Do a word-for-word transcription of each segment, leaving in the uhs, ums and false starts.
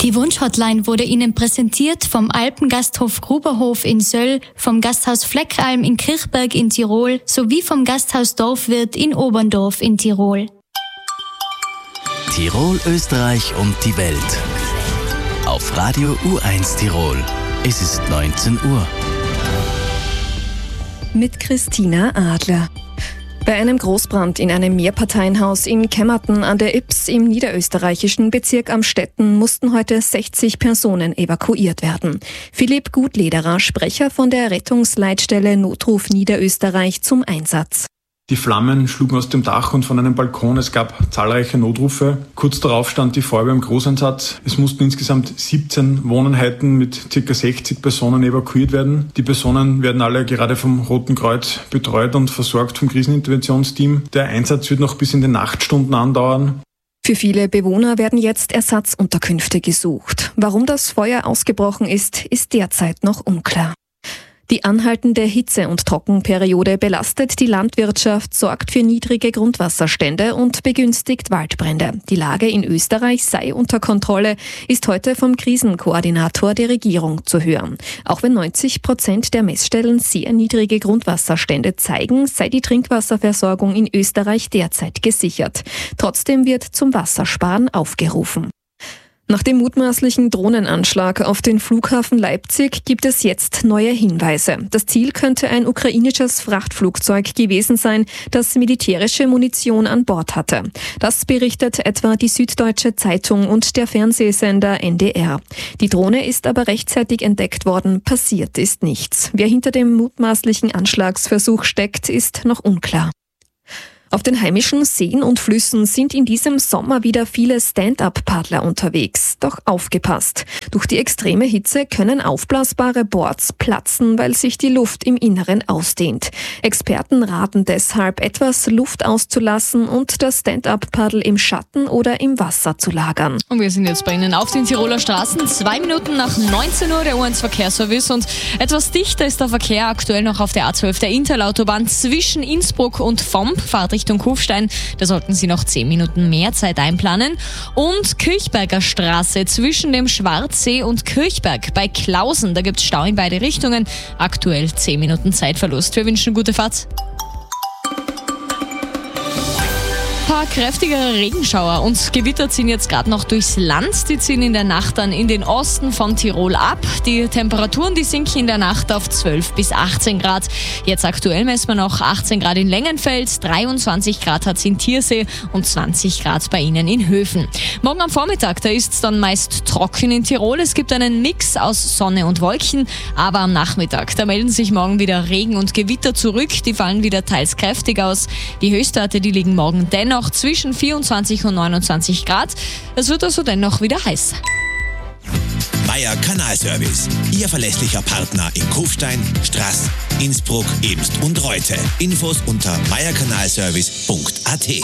Die Wunschhotline wurde Ihnen präsentiert vom Alpengasthof Gruberhof in Söll, vom Gasthaus Fleckralm in Kirchberg in Tirol sowie vom Gasthaus Dorfwirt in Oberndorf in Tirol. Tirol, Österreich und die Welt. Auf Radio U eins Tirol. Es ist neunzehn Uhr. Mit Christina Adler. Bei einem Großbrand in einem Mehrparteienhaus in Kemmerten an der Ybbs im niederösterreichischen Bezirk Amstetten mussten heute sechzig Personen evakuiert werden. Philipp Gutlederer, Sprecher von der Rettungsleitstelle Notruf Niederösterreich, zum Einsatz. Die Flammen schlugen aus dem Dach und von einem Balkon. Es gab zahlreiche Notrufe. Kurz darauf stand die Feuerwehr im Großeinsatz. Es mussten insgesamt siebzehn Wohneinheiten mit ca. sechzig Personen evakuiert werden. Die Personen werden alle gerade vom Roten Kreuz betreut und versorgt vom Kriseninterventionsteam. Der Einsatz wird noch bis in die Nachtstunden andauern. Für viele Bewohner werden jetzt Ersatzunterkünfte gesucht. Warum das Feuer ausgebrochen ist, ist derzeit noch unklar. Die anhaltende Hitze- und Trockenperiode belastet die Landwirtschaft, sorgt für niedrige Grundwasserstände und begünstigt Waldbrände. Die Lage in Österreich sei unter Kontrolle, ist heute vom Krisenkoordinator der Regierung zu hören. Auch wenn neunzig Prozent der Messstellen sehr niedrige Grundwasserstände zeigen, sei die Trinkwasserversorgung in Österreich derzeit gesichert. Trotzdem wird zum Wassersparen aufgerufen. Nach dem mutmaßlichen Drohnenanschlag auf den Flughafen Leipzig gibt es jetzt neue Hinweise. Das Ziel könnte ein ukrainisches Frachtflugzeug gewesen sein, das militärische Munition an Bord hatte. Das berichtet etwa die Süddeutsche Zeitung und der Fernsehsender N D R. Die Drohne ist aber rechtzeitig entdeckt worden, passiert ist nichts. Wer hinter dem mutmaßlichen Anschlagsversuch steckt, ist noch unklar. Auf den heimischen Seen und Flüssen sind in diesem Sommer wieder viele Stand-up-Paddler unterwegs. Doch aufgepasst! Durch die extreme Hitze können aufblasbare Boards platzen, weil sich die Luft im Inneren ausdehnt. Experten raten deshalb, etwas Luft auszulassen und das Stand-up-Paddel im Schatten oder im Wasser zu lagern. Und wir sind jetzt bei Ihnen auf den Tiroler Straßen. Zwei Minuten nach neunzehn Uhr der U eins Verkehrsservice und etwas dichter ist der Verkehr aktuell noch auf der A zwölf der Interlautobahn zwischen Innsbruck und Vomp, Fahrt Richtung Kufstein. Da sollten Sie noch zehn Minuten mehr Zeit einplanen. Und Kirchberger Straße zwischen dem Schwarzsee und Kirchberg bei Klausen. Da gibt es Stau in beide Richtungen. Aktuell zehn Minuten Zeitverlust. Wir wünschen gute Fahrt. Ein paar kräftigere Regenschauer und Gewitter ziehen jetzt gerade noch durchs Land. Die ziehen in der Nacht dann in den Osten von Tirol ab. Die Temperaturen, die sinken in der Nacht auf zwölf bis achtzehn Grad. Jetzt aktuell messen wir noch achtzehn Grad in Längenfeld, dreiundzwanzig Grad hat es in Tiersee und zwanzig Grad bei Ihnen in Höfen. Morgen am Vormittag, da ist es dann meist trocken in Tirol. Es gibt einen Mix aus Sonne und Wolken, aber am Nachmittag, da melden sich morgen wieder Regen und Gewitter zurück. Die fallen wieder teils kräftig aus. Die Höchstwerte, die liegen morgen dennoch zwischen vierundzwanzig und neunundzwanzig Grad. Es wird also dennoch wieder heiß. Meier Kanalservice, Ihr verlässlicher Partner in Kufstein, Straß, Innsbruck, Ebst und Reute. Infos unter meierkanalservice punkt a t.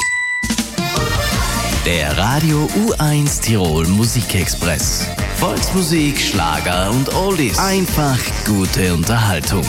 Der Radio U eins Tirol Musikexpress. Volksmusik, Schlager und Oldies. Einfach gute Unterhaltung.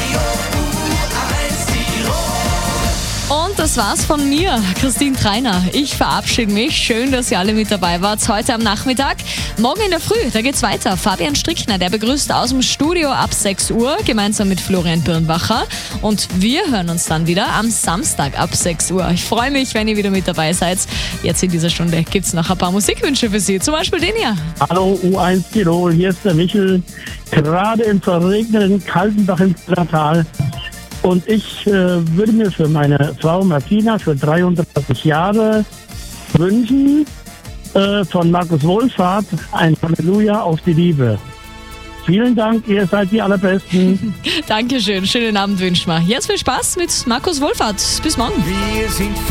Und das war's von mir, Christine Treiner. Ich verabschiede mich. Schön, dass ihr alle mit dabei wart heute am Nachmittag. Morgen in der Früh, da geht's weiter. Fabian Strickner, der begrüßt aus dem Studio ab sechs Uhr, gemeinsam mit Florian Birnbacher. Und wir hören uns dann wieder am Samstag ab sechs Uhr. Ich freue mich, wenn ihr wieder mit dabei seid. Jetzt in dieser Stunde gibt's noch ein paar Musikwünsche für Sie. Zum Beispiel den hier. Hallo U eins Tirol, hier ist der Michel. Gerade im verregneten Kaltenbach im Tal. Und ich äh, würde mir für meine Frau Martina für dreiunddreißig Jahre wünschen, äh, von Markus Wohlfahrt ein Halleluja auf die Liebe. Vielen Dank, ihr seid die Allerbesten. Dankeschön, schönen Abend wünschen wir. Jetzt viel Spaß mit Markus Wohlfahrt. Bis morgen. Wir sind